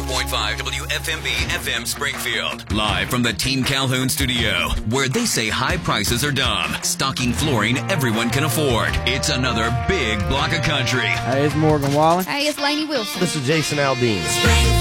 104.5 WFMB FM Springfield. Live from the Team Calhoun studio, where they say high prices are dumb. Stocking flooring everyone can afford. It's another big block of country. Hey, it's Morgan Wallen. Hey, it's Lainey Wilson. This is Jason Aldean.